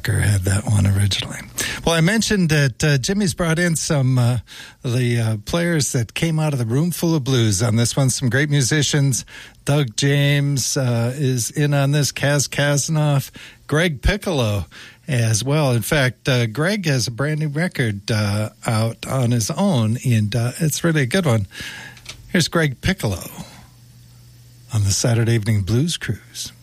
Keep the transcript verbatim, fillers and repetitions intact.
Walker had that one originally. Well, I mentioned that uh, Jimmy's brought in some uh, the uh, players that came out of the Room Full of Blues on this one. Some great musicians. Doug James uh, is in on this. Kaz Kazanoff, Greg Piccolo as well. In fact, uh, Greg has a brand new record uh, out on his own, and uh, it's really a good one. Here's Greg Piccolo on the Saturday Evening Blues Cruise.